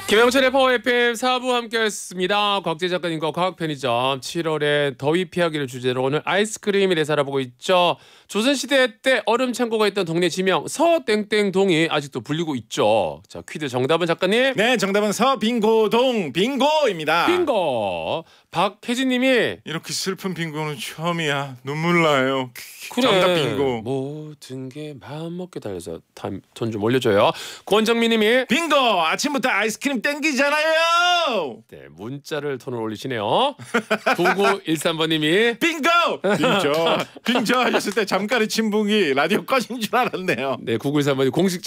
김영철의 파워 FM 4부 함께했습니다. 곽재 작가님과 과학 편의점 7월에 더위 피하기를 주제로 오늘 아이스크림에 대해서 알아보고 있죠. 조선시대 때 얼음 창고가 있던 동네 지명 서땡땡동이 아직도 불리고 있죠. 자, 퀴즈 정답은 작가님? 네, 정답은 서빙고동 빙고입니다. 빙고. 박혜진님이 이렇게 슬픈 빙고는 처음이야. 눈물 나요. 그래. 정답 빙고. 모든 게 마음먹게 달려서 돈 좀 올려줘요. 권정민님이 빙고 아침부터 아이스크림 땡기잖아요. 네, 문자를 톤을 올리시네요. 9913번님이 빙고 빙저 하셨을 때 잠깐의 침묵이 라디오 꺼진 줄 알았네요. 네, 9913번이 공식